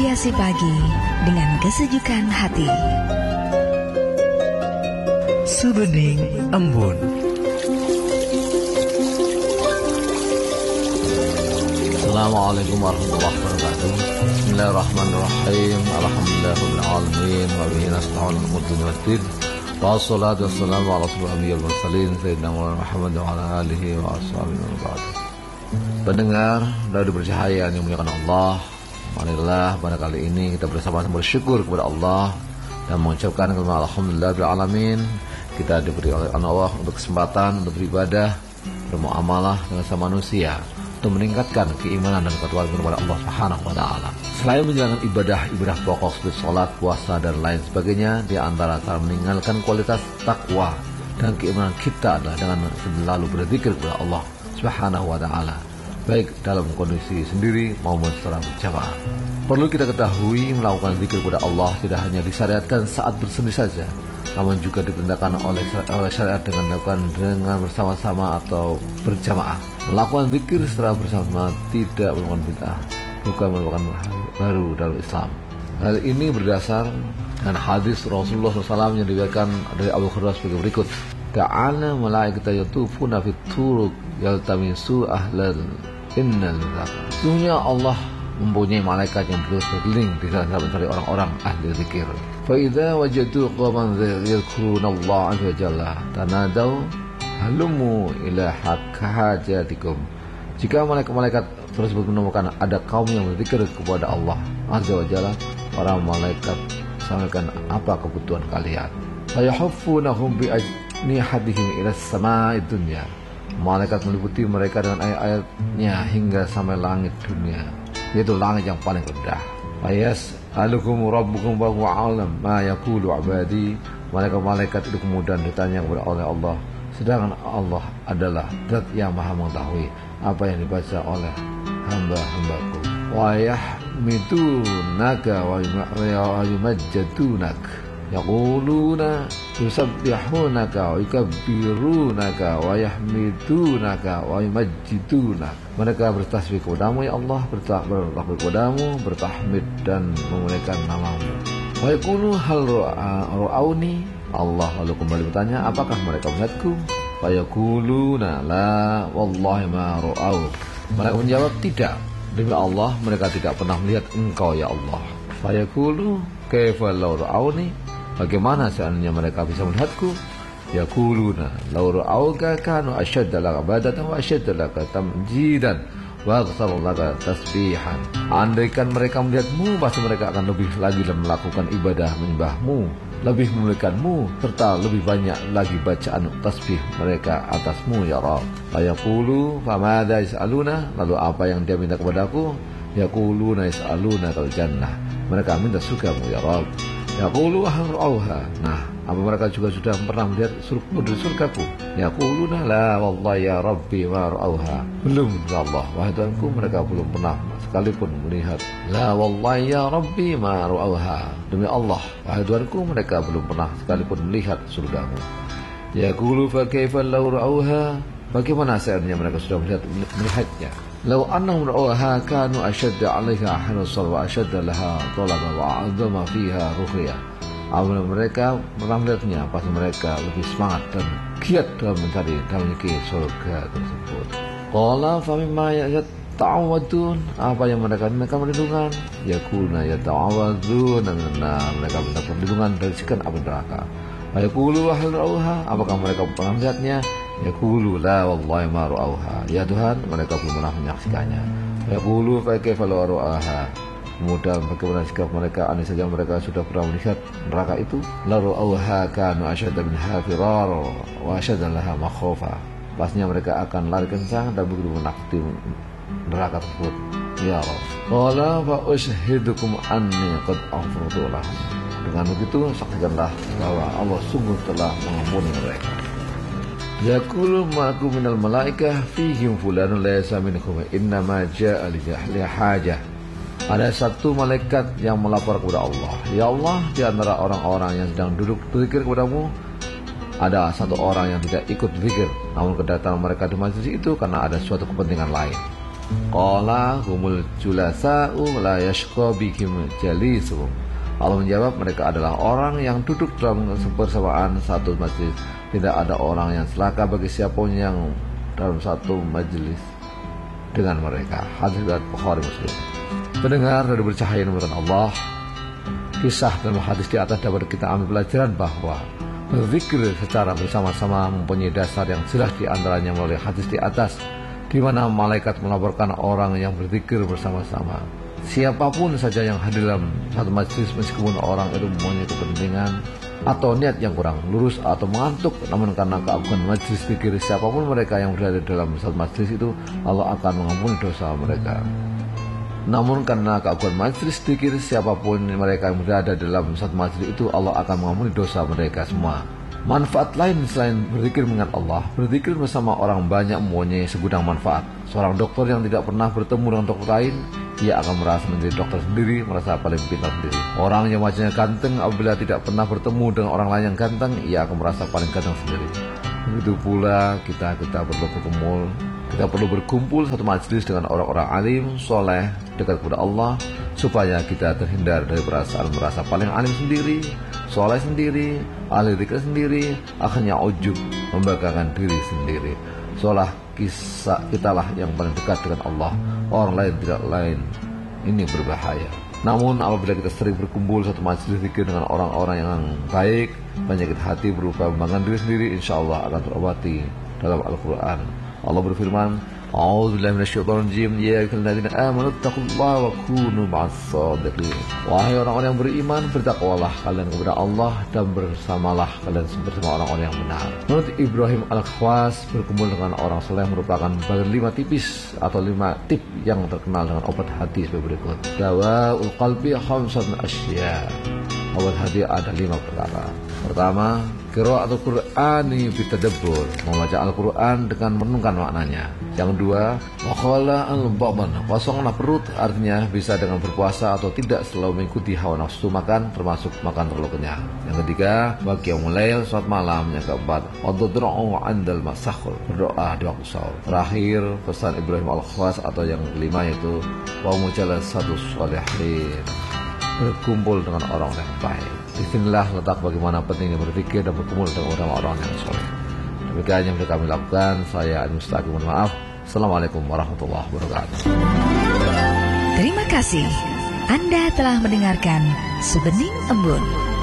Hiasi pagi dengan kesejukan hati. Sebening Embun. Assalamualaikum warahmatullahi wabarakatuh. Bismillahirrahmanirrahim. Alhamdulillahirabbil alamin wa bihi nasta'inu ala umuri waddin. Wassalatu wassalamu ala asyrofil mursalin sayyidina Muhammad wa ala alihi wa ashabihi wa ba'd. Pendengar radio bercahaya yang dimuliakan Allah, marilah pada kali ini kita bersama-sama bersyukur kepada Allah dan mengucapkan kalimat alhamdulillahirabbil alamin. Kita diberi oleh Allah untuk kesempatan untuk beribadah, bermuamalah dengan sama manusia, untuk meningkatkan keimanan dan ketakwaan kepada Allah Subhanahu wa taala. Selain menjalankan ibadah pokok seperti salat, puasa dan lain sebagainya, di antara cara meninggalkan kualitas takwa dan keimanan kita adalah dengan selalu berzikir kepada Allah Subhanahu wa taala, baik dalam kondisi sendiri maupun secara berjamaah. Perlu kita ketahui, melakukan zikir kepada Allah tidak hanya disyariatkan saat bersendiri saja, namun juga diperintahkan oleh syariat dengan dilakukan dengan bersama-sama atau berjamaah. Melakukan zikir secara bersama tidak merupakan bid'ah, bukan merupakan hal baru dalam Islam. Hal ini berdasar dengan hadis Rasulullah SAW yang diriwayatkan dari Abu Hurairah sebagai berikut: Ta'ala malaikata yatufuna fit turuq yaltamisu ahlal innal zikr. Sesungguhnya Allah mempunyai malaikat yang terus berkeliling di sana mencari orang-orang ahli zikir. Fa idza wajadu qauman yadhkurunallaha azza wa jalla tanadaw halumu ila hajatikum. Jika malaikat terus menemukan ada kaum yang berzikir kepada Allah azza wa jalla, para malaikat sampaikan apa kebutuhan kalian. Fayahuffunahum bi ajnihadihim ila sama'id dunya. Malaikat meliputi mereka dengan ayat-ayatnya hingga sampai langit dunia, yaitu langit yang paling rendah. Ayas alukum rabbukum wa huwa alam ma yaqulu abadi. Malaikat itu kemudian ditanya kepada oleh Allah, sedangkan Allah adalah zat yang maha mengetahui apa yang dibaca oleh hamba-hambaku. Wa yahmidunaka wa yumajjadunak yaquluna yusabbihunaka wa yukabbirunaka wa yahmidunaka wa yumajjidunak. Mereka bertasbih kepadamu ya Allah, bertakbir kepadamu, bertahmid dan memuliakan namamu. Wa yaqulu hal ra'auni. Allah lalu kembali bertanya, apakah mereka melihatku? Wa yaquluna la wallahi ma ra'au. Mereka menjawab, tidak, demi Allah mereka tidak pernah melihat engkau ya Allah. Fa yaqulu kaifa law ra'auni. Bagaimana seandainya mereka bisa melihatku? Yaquluna law ra'auka kanu ashadda laka ibadatan wa ashadda laka tamjidan wa aktsaru laka tasbihan. Andaikan mereka melihatmu, pasti mereka akan lebih lagi melakukan ibadah menyembahmu, lebih memuliakanmu, serta lebih banyak lagi bacaan tasbih mereka atasmu ya Rabb. Ayaqulu famadza yas'aluna. Lalu apa yang dia minta kepadaku? Yaquluna yas'aluna kal jannah. Mereka minta surgamu ya Rabb. Yaqulu hal ra'auha. Nah, apa mereka juga sudah pernah melihat surgaku? Yaquluna la wallahi ya Rabbi ma ra'auha. Belum ya Allah, wahai Tuhanku, mereka belum pernah sekalipun melihat. La wallahi ya Rabbi ma ra'auha. Demi Allah, wahai Tuhanku, mereka belum pernah sekalipun melihat surgamu. Yaqulu fa kaifa law ra'auha. Bagaimana seandainya mereka sudah melihatnya? Law annahum ra'awha kanu ashadda 'alaiha hanusal wa ashadda laha talaba wa 'azama fiha ruhya. Apabila mereka pernah melihatnya, pasti mereka lebih semangat dan giat dalam mencari dan memiliki surga tersebut. Qala fa mimma yata'awadun. Apa yang mereka minta perlindungan? Yaquluna yata'awadun. Nah, mereka minta perlindungan dari siksa api neraka. Yaqulu hal ra'awha. Apakah mereka pernah melihatnya? Yaqulu la wallahi ma ra'auha. Ya Tuhan, mereka belum pernah menyaksikannya. Yaqulu fa kaifa law ra'aha. Kemudian bagaimana sikap mereka andai saja mereka sudah pernah melihat neraka itu? La ra'auha kanu asyadda minha firar wa asyadda laha makhofa. Pastinya mereka akan lari kencang dan begitu menakuti neraka tersebut ya Rabb. Qala fa ushidukum anni qad aghfartu lahum. Dengan begitu saksikanlah bahwa Allah sungguh telah mengampuni mereka. Yaqulu ma'akum minal malaikah fihim fulanun laysa minkum innama ja'a li hajah. Ada satu malaikat yang melapor kepada Allah, ya Allah, di antara orang-orang yang sedang duduk berzikir kepadamu ada satu orang yang tidak ikut berzikir, namun kedatangan mereka di majlis itu karena ada suatu kepentingan lain. Qala humul julasa'u la yashqa bihim jalisuhum. Allah menjawab, mereka adalah orang yang duduk dalam bersamaan satu majelis. Tidak ada orang yang celaka bagi siapapun yang dalam satu majelis dengan mereka. Hadis riwayat Bukhari Muslim. Pendengar dari bercahaya nubuatan Allah, kisah dalam hadis di atas dapat kita ambil pelajaran bahwa berzikir secara bersama-sama mempunyai dasar yang jelas, di antaranya melalui hadis di atas, di mana malaikat melaporkan orang yang berzikir bersama-sama. Siapapun saja yang hadir dalam satu majelis, meskipun orang itu mempunyai kepentingan atau niat yang kurang lurus atau mengantuk, namun karena keagungan majelis zikir, siapapun mereka yang berada dalam satu majelis itu, Allah akan mengampuni dosa mereka. Namun karena keagungan majelis zikir, siapapun mereka yang berada dalam satu majelis itu, Allah akan mengampuni dosa mereka semua. Manfaat lain selain berzikir mengingat Allah, berzikir bersama orang banyak mempunyai segudang manfaat. Seorang dokter yang tidak pernah bertemu dengan dokter lain, ia akan merasa menjadi dokter sendiri, merasa paling pintar sendiri. Orang yang wajahnya ganteng, apabila tidak pernah bertemu dengan orang lain yang ganteng, ia akan merasa paling ganteng sendiri. Begitu pula kita perlu berkumpul satu majelis dengan orang-orang alim, soleh, dekat kepada Allah, supaya kita terhindar dari perasaan merasa paling alim sendiri, soleh sendiri, ahli zikir sendiri, akhirnya ujub, membanggakan diri sendiri. Seolah kitalah yang paling dekat dengan Allah, orang lain tidak lain. Ini berbahaya. Namun apabila kita sering berkumpul satu majelis zikir dengan orang-orang yang baik, penyakit hati berupa membanggakan diri sendiri, insya Allah akan terobati. Dalam Al-Quran Allah berfirman, A'udzubillahi minasyaitonirrajim, ya ayyuhalladzina amanu taqullaha wa kunu ma'as-shadiqin. Wahai orang-orang yang beriman, bertakwalah kalian kepada Allah dan bersamalah kalian bersama orang-orang yang benar. Menurut Ibrahim Al-Khwas, berkumpul dengan orang soleh merupakan bagian 5 tipis atau 5 tip yang terkenal dengan obat hati sebagai berikut. Dawaul qalbi khamsatun asya. Obat hati ada 5 perkara. Pertama, qira'atul Qur'ani bitadabbur, membaca Al-Quran dengan merenungkan maknanya. Yang kedua, waqala al-baban, kosonglah perut, artinya bisa dengan berpuasa atau tidak selalu mengikuti hawa nafsu makan, termasuk makan terlalu kenyang. Yang ketiga, qiyamul lail, salat malam. Yang keempat, ad-du'a'u 'indal masahur, berdoa di waktu sahur. Terakhir, pesan Ibrahim Al-Khwas atau yang kelima yaitu wa mujalasatus sholihin, berkumpul dengan orang yang baik. Disinilah letak bagaimana pentingnya berpikir dan berkumpul dengan orang-orang yang soleh. Demikian yang sudah kami lakukan. Saya Adi Mustaqim, mohon maaf. Assalamualaikum warahmatullahi wabarakatuh. Terima kasih. Anda telah mendengarkan Sebening Embun.